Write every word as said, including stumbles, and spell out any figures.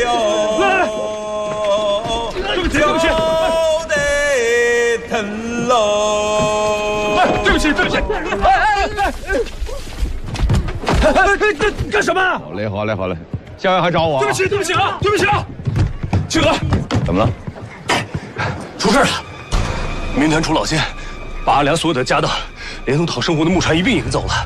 哟， 来来，对不起对不起， 得疼喽！ 哎，对不起对不起，哎哎哎哎哎，干干什么？ 好嘞好嘞好嘞，下回还找我。 对不起对不起啊对不起啊，青哥， 怎么了？ 出事了！民团楚老仙把阿良所有的家当，连同讨生活的木船一并引走了。